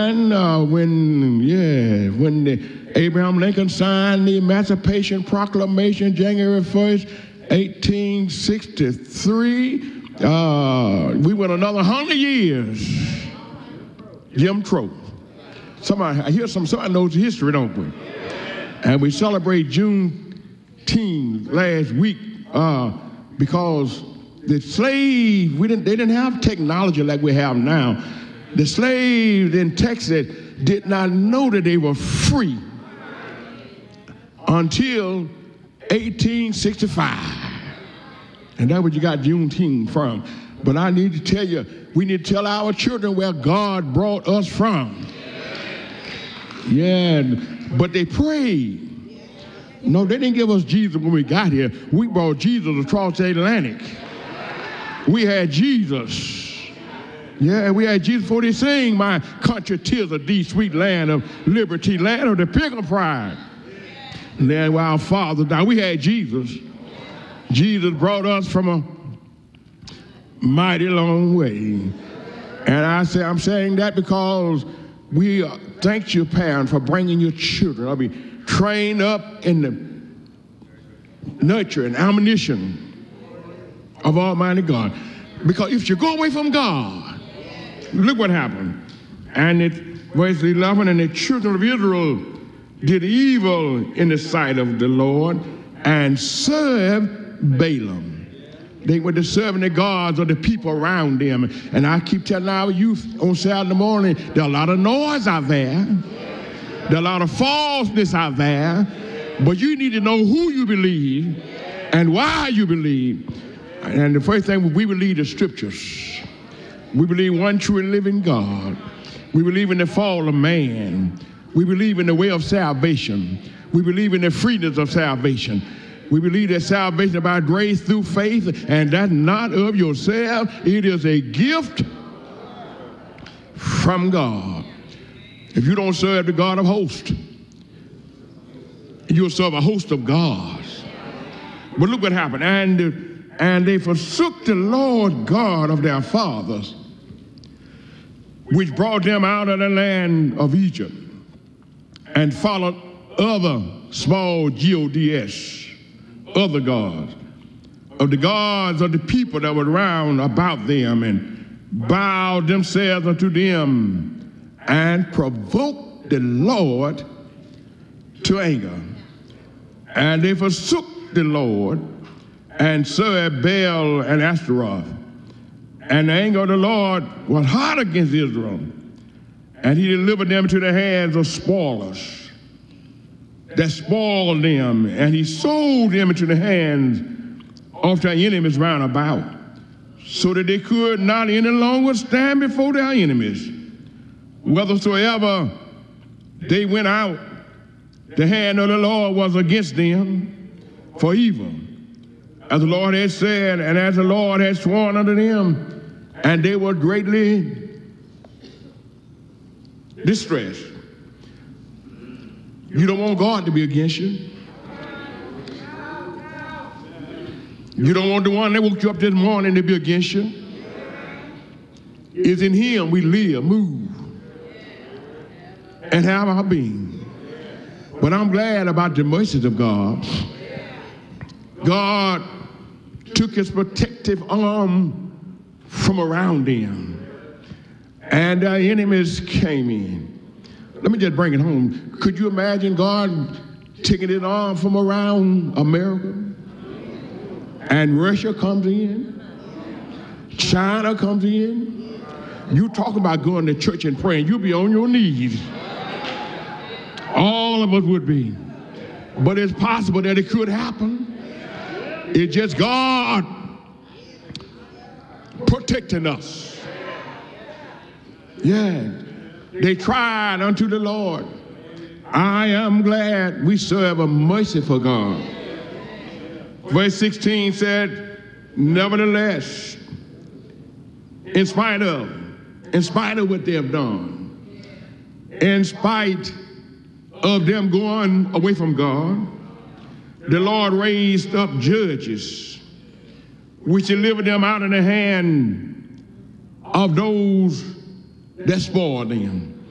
And when Abraham Lincoln signed the Emancipation Proclamation, January 1st, 1863, we went another 100 years. Jim Crow. Somebody knows the history, don't we? And we celebrate Juneteenth last week because the slaves, they didn't have technology like we have now. The slaves in Texas did not know that they were free until 1865. And that's what you got Juneteenth from. But I need to tell you, we need to tell our children where God brought us from. Yeah, but they prayed. No, they didn't give us Jesus when we got here. We brought Jesus across the Atlantic. We had Jesus. Yeah, we had Jesus before they sing, my country, 'tis of thee, sweet land of liberty, land of the pilgrim pride. Land where our fathers died. We had Jesus. Jesus brought us from a mighty long way. And I'm saying that because we thank you, parents, for bringing your children. I'll be trained up in the nurture and admonition of Almighty God. Because if you go away from God, look what happened. And verse 11, and the children of Israel did evil in the sight of the Lord and served Balaam. They were serving the gods of the people around them. And I keep telling our youth on Saturday morning, there are a lot of noise out there. There are a lot of falseness out there. But you need to know who you believe and why you believe. And the first thing, we believe the scriptures. We believe one true and living God. We believe in the fall of man. We believe in the way of salvation. We believe in the freedoms of salvation. We believe that salvation is by grace through faith, and that's not of yourself. It is a gift from God. If you don't serve the God of hosts, you'll serve a host of gods. But look what happened. And they forsook the Lord God of their fathers, which brought them out of the land of Egypt, and followed other small gods, other gods, of the gods of the people that were round about them, and bowed themselves unto them, and provoked the Lord to anger. And they forsook the Lord, and served Baal and Ashtaroth. And the anger of the Lord was hot against Israel, and he delivered them into the hands of spoilers that spoiled them, and he sold them into the hands of their enemies round about, so that they could not any longer stand before their enemies. Whithersoever they went out, the hand of the Lord was against them for evil, as the Lord had said, and as the Lord had sworn unto them, and they were greatly distressed. You don't want God to be against you. You don't want the one that woke you up this morning to be against you. It's in him we live, move, and have our being. But I'm glad about the mercies of God. God took his protective arm from around them, and our enemies came in. Let me just bring it home. Could you imagine God taking his arm from around America? And Russia comes in, China comes in. You talk about going to church and praying, you'll be on your knees. All of us would be. But it's possible that it could happen. It's just God protecting us. Yeah. They cried unto the Lord. I am glad we serve a merciful God. Verse 16 said, nevertheless, in spite of what they have done, in spite of them going away from God, the Lord raised up judges, which delivered them out of the hand of those that spoiled them.